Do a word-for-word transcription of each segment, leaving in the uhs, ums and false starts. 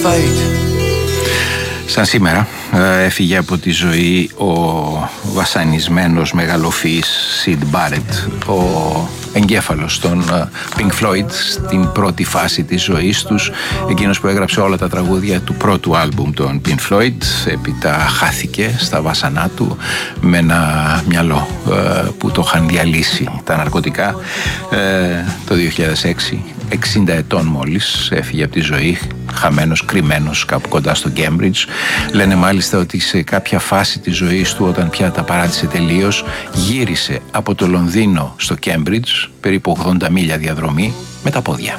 Σαν σήμερα έφυγε από τη ζωή ο βασανισμένος μεγαλοφυής Syd Barrett, ο εγκέφαλος των Pink Floyd στην πρώτη φάση της ζωής τους, εκείνος που έγραψε όλα τα τραγούδια του πρώτου άλμπουμ των Pink Floyd. Έπειτα χάθηκε στα βάσανά του με ένα μυαλό που το είχαν διαλύσει τα ναρκωτικά. Το δύο χιλιάδες έξι, εξήντα ετών μόλις, έφυγε από τη ζωή, χαμένος, κρυμμένος κάπου κοντά στο Cambridge. Λένε μάλιστα ότι σε κάποια φάση της ζωής του, όταν πια τα παράτησε τελείως, γύρισε από το Λονδίνο στο Cambridge, περίπου ογδόντα μίλια διαδρομή, με τα πόδια.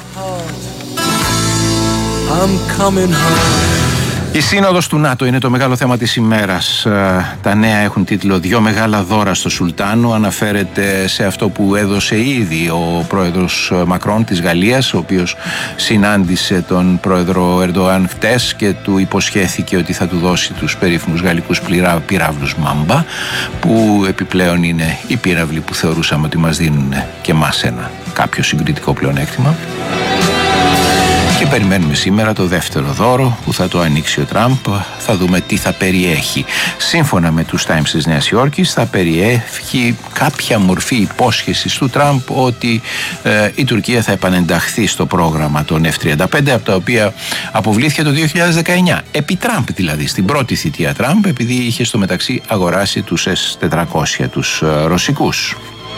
I'm coming home. Η σύνοδος του ΝΑΤΟ είναι το μεγάλο θέμα της ημέρας. Τα νέα έχουν τίτλο «Δυο μεγάλα δώρα στο Σουλτάνο». Αναφέρεται σε αυτό που έδωσε ήδη ο πρόεδρος Μακρόν της Γαλλίας, ο οποίος συνάντησε τον πρόεδρο Ερντογάν χτες και του υποσχέθηκε ότι θα του δώσει τους περίφημους γαλλικούς πυράβλους Μάμπα, που επιπλέον είναι οι πύραυλοι που θεωρούσαμε ότι μας δίνουν και εμάς ένα κάποιο συγκριτικό πλεονέκτημα. Και περιμένουμε σήμερα το δεύτερο δώρο που θα το ανοίξει ο Τραμπ. Θα δούμε τι θα περιέχει. Σύμφωνα με τους Times της Νέας Υόρκης, θα περιέχει κάποια μορφή υπόσχεσης του Τραμπ ότι ε, η Τουρκία θα επανενταχθεί στο πρόγραμμα των εφ τριάντα πέντε, από τα οποία αποβλήθηκε το δύο χιλιάδες δεκαεννιά. Επί Τραμπ δηλαδή, στην πρώτη θητεία Τραμπ, επειδή είχε στο μεταξύ αγοράσει τους ες τετρακόσια, τους ε, ρωσικούς.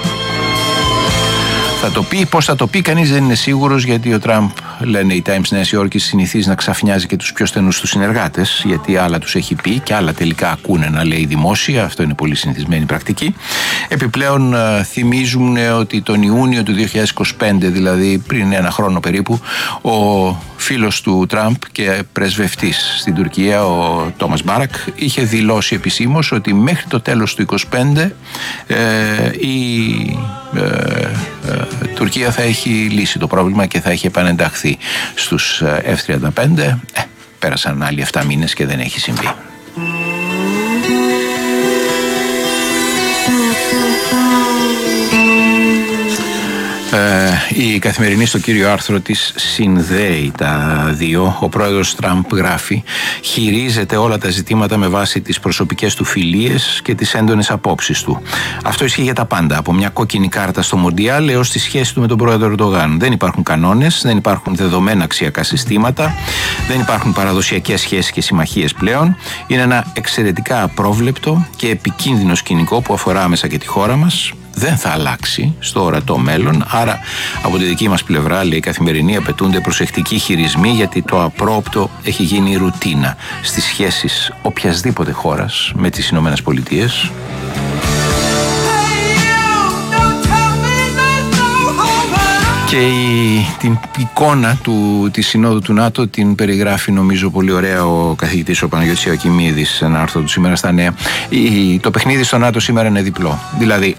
Θα το πει, πώς θα το πει, κανείς δεν είναι σίγουρος, γιατί ο Τραμπ, λένε οι Times Νέας Υόρκης, συνηθίζει να ξαφνιάζει και τους πιο στενούς τους συνεργάτες, γιατί άλλα τους έχει πει και άλλα τελικά ακούνε να λέει δημόσια. Αυτό είναι πολύ συνηθισμένη πρακτική. Επιπλέον θυμίζουν ότι τον Ιούνιο του δύο χιλιάδες είκοσι πέντε, δηλαδή πριν ένα χρόνο περίπου, ο φίλος του Τραμπ και πρεσβευτής στην Τουρκία, ο Τόμας Μπάρακ, είχε δηλώσει επισήμως ότι μέχρι το τέλος του είκοσι πέντε ε, η ε, ε, Τουρκία θα έχει λύσει το πρόβλημα και θα έχει επανενταχθεί στους εφ τριάντα πέντε. Ε, πέρασαν άλλοι εφτά μήνες και δεν έχει συμβεί. Η Καθημερινή στο κύριο άρθρο της συνδέει τα δύο. Ο πρόεδρος Τραμπ γράφει: χειρίζεται όλα τα ζητήματα με βάση τις προσωπικές του φιλίες και τις έντονες απόψεις του. Αυτό ισχύει για τα πάντα, από μια κόκκινη κάρτα στο Μοντιάλ έως τη σχέση του με τον πρόεδρο Ερντογάν. Δεν υπάρχουν κανόνες, δεν υπάρχουν δεδομένα αξιακά συστήματα, δεν υπάρχουν παραδοσιακές σχέσεις και συμμαχίες πλέον. Είναι ένα εξαιρετικά απρόβλεπτο και επικίνδυνο σκηνικό που αφορά άμεσα και τη χώρα μας. Δεν θα αλλάξει στο ορατό μέλλον, άρα από τη δική μας πλευρά, λέει η Καθημερινή, απαιτούνται προσεκτικοί χειρισμοί, γιατί το απρόοπτο έχει γίνει ρουτίνα στις σχέσεις οποιασδήποτε χώρας με τις Ηνωμένες Πολιτείες. Και η, την εικόνα του, της Συνόδου του ΝΑΤΟ την περιγράφει νομίζω πολύ ωραία ο καθηγητής ο Παναγιώτης Ιακημίδης σε ένα άρθρο του σήμερα στα Νέα. Η, το παιχνίδι στο ΝΑΤΟ σήμερα είναι διπλό. Δηλαδή